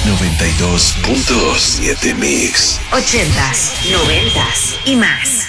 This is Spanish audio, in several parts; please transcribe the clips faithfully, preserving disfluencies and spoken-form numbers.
noventa y dos punto siete Mix. Ochentas, noventas y más.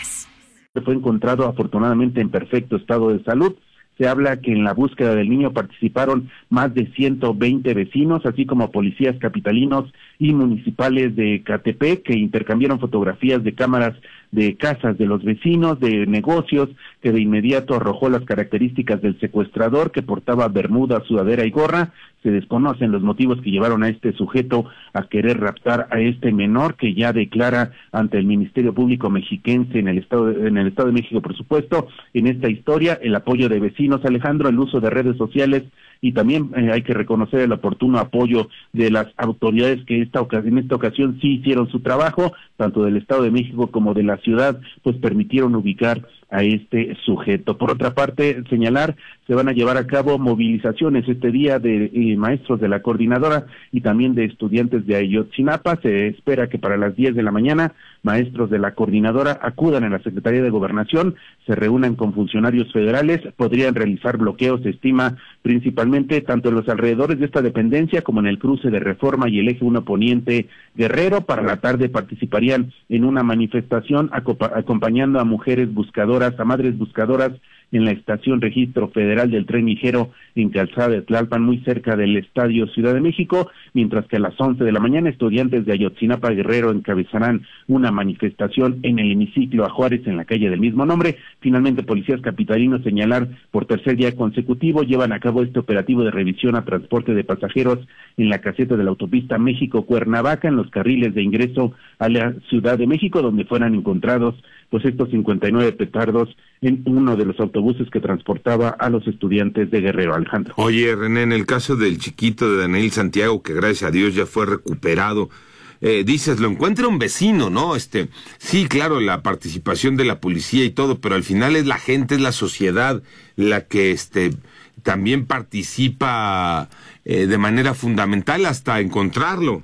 Fue encontrado afortunadamente en perfecto estado de salud. Se habla que en la búsqueda del niño participaron más de ciento veinte vecinos, así como policías capitalinos y municipales de Ecatepec, que intercambiaron fotografías de cámaras de casas de los vecinos, de negocios, que de inmediato arrojó las características del secuestrador, que portaba bermuda, sudadera y gorra. Se desconocen los motivos que llevaron a este sujeto a querer raptar a este menor, que ya declara ante el Ministerio Público Mexiquense en el Estado de, en el Estado de México, por supuesto, en esta historia, el apoyo de vecinos, Alejandro, el uso de redes sociales, y también eh, hay que reconocer el oportuno apoyo de las autoridades que esta en esta ocasión sí hicieron su trabajo, tanto del Estado de México como de la ciudad, pues permitieron ubicar a este sujeto. Por otra parte, señalar, se van a llevar a cabo movilizaciones este día de eh, maestros de la coordinadora y también de estudiantes de Ayotzinapa. Se espera que para las diez de la mañana maestros de la coordinadora acudan a la Secretaría de Gobernación, se reúnan con funcionarios federales, podrían realizar bloqueos, se estima principalmente tanto en los alrededores de esta dependencia como en el cruce de Reforma y el eje uno Poniente Guerrero. Para la tarde participarían en una manifestación acompañando a mujeres buscadoras, a madres buscadoras en la estación Registro Federal del Tren Ligero en Calzada de Tlalpan, muy cerca del Estadio Ciudad de México, mientras que a las once de la mañana estudiantes de Ayotzinapa Guerrero encabezarán una manifestación en el hemiciclo a Juárez en la calle del mismo nombre. Finalmente, policías capitalinos, señalar, por tercer día consecutivo llevan a cabo este operativo de revisión a transporte de pasajeros en la caseta de la autopista México-Cuernavaca, en los carriles de ingreso a la Ciudad de México, donde fueran encontrados pues estos cincuenta y nueve petardos en uno de los autobuses que transportaba a los estudiantes de Guerrero, Alejandro. Oye, René, en el caso del chiquito de Daniel Santiago, que gracias a Dios ya fue recuperado, eh, dices, lo encuentra un vecino, ¿no? Este, sí, claro, la participación de la policía y todo, pero al final es la gente, es la sociedad la que este también participa eh, de manera fundamental hasta encontrarlo.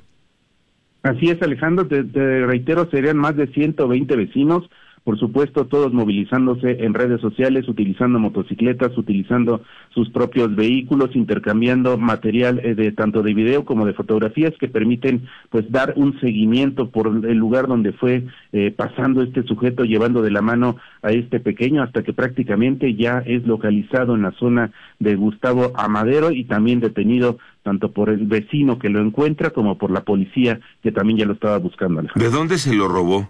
Así es, Alejandro, te, te reitero, serían más de ciento veinte vecinos, por supuesto, todos movilizándose en redes sociales, utilizando motocicletas, utilizando sus propios vehículos, intercambiando material eh, de tanto de video como de fotografías que permiten pues dar un seguimiento por el lugar donde fue eh, pasando este sujeto, llevando de la mano a este pequeño hasta que prácticamente ya es localizado en la zona de Gustavo Amadero y también detenido tanto por el vecino que lo encuentra como por la policía que también ya lo estaba buscando, Alejandro. ¿De dónde se lo robó?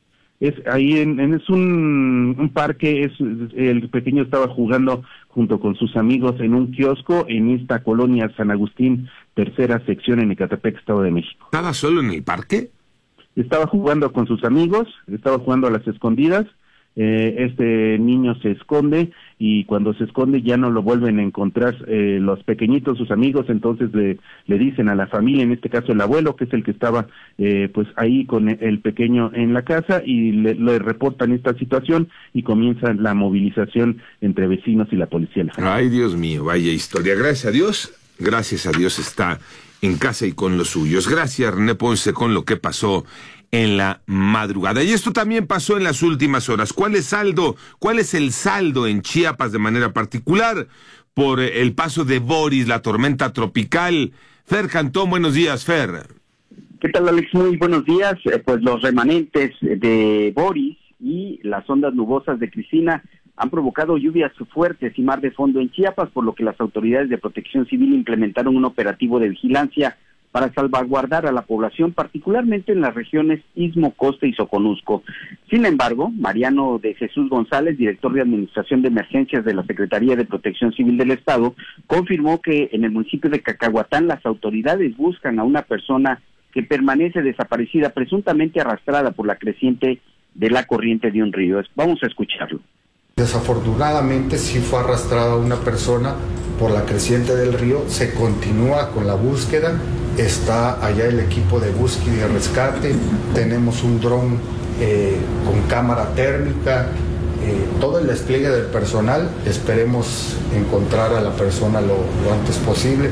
Es ahí en, en es un, un parque, es el pequeño estaba jugando junto con sus amigos en un kiosco en esta colonia San Agustín, tercera sección en Ecatepec, Estado de México. ¿Estaba solo en el parque? Estaba jugando con sus amigos, estaba jugando a las escondidas. Eh, este niño se esconde y cuando se esconde ya no lo vuelven a encontrar eh, los pequeñitos, sus amigos, entonces le, le dicen a la familia, en este caso el abuelo, que es el que estaba eh, pues ahí con el pequeño en la casa, y le, le reportan esta situación y comienza la movilización entre vecinos y la policía. Ay, Dios mío, vaya historia. Gracias a Dios, gracias a Dios está en casa y con los suyos. Gracias, René Ponce, con lo que pasó en la madrugada. Y esto también pasó en las últimas horas. ¿Cuál es saldo? ¿Cuál es el saldo en Chiapas de manera particular por el paso de Boris, la tormenta tropical? Fer Cantón, buenos días, Fer. ¿Qué tal, Alex? Muy buenos días. Eh, pues los remanentes de Boris y las ondas nubosas de Cristina han provocado lluvias fuertes y mar de fondo en Chiapas, por lo que las autoridades de Protección Civil implementaron un operativo de vigilancia para salvaguardar a la población, particularmente en las regiones Istmo, Costa y Soconusco. Sin embargo, Mariano de Jesús González, director de Administración de Emergencias de la Secretaría de Protección Civil del Estado, confirmó que en el municipio de Cacahuatán las autoridades buscan a una persona que permanece desaparecida, presuntamente arrastrada por la creciente de la corriente de un río. Vamos a escucharlo. Desafortunadamente sí fue arrastrada una persona por la creciente del río, se continúa con la búsqueda, está allá el equipo de búsqueda y de rescate, tenemos un dron eh, con cámara térmica, eh, todo el despliegue del personal, esperemos encontrar a la persona lo, lo antes posible.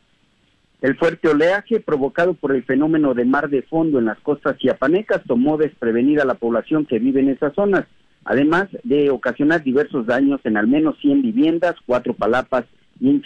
El fuerte oleaje provocado por el fenómeno de mar de fondo en las costas chiapanecas tomó desprevenida a la población que vive en esas zonas, además de ocasionar diversos daños en al menos cien viviendas, cuatro palapas y en